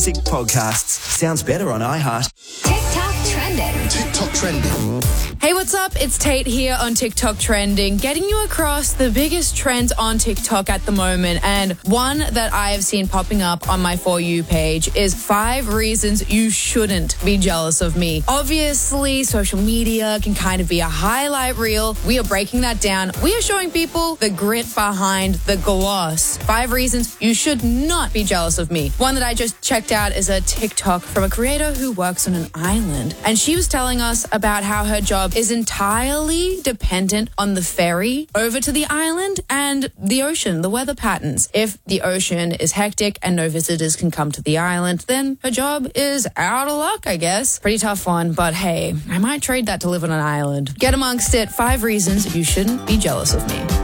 Sick podcasts. Sounds better on iHeart. TikTok trending. TikTok trending. Hey, what's up? It's Tate here on TikTok Trending, getting you across the biggest trends on TikTok at the moment. And one that I have seen popping up on my For You page is 5 reasons you shouldn't be jealous of me. Obviously, social media can kind of be a highlight reel. We are breaking that down. We are showing people the grit behind the gloss. 5 reasons you should not be jealous of me. One that I just checked out is a TikTok from a creator who works on an island. And she was telling us about how her job is entirely dependent on the ferry over to the island and the ocean, the weather patterns. If the ocean is hectic and no visitors can come to the island, then her job is out of luck, I guess. Pretty tough one, but hey, I might trade that to live on an island. Get amongst it. 5 reasons you shouldn't be jealous of me.